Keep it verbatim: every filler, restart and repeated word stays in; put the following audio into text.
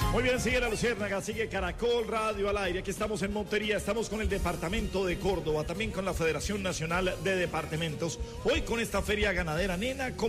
Muy bien, sigue la Luciérnaga, sigue Caracol Radio al aire. Aquí estamos en Montería, estamos con el departamento de Córdoba, también con la Federación Nacional de Departamentos. Hoy con esta feria ganadera, nena, ¿cómo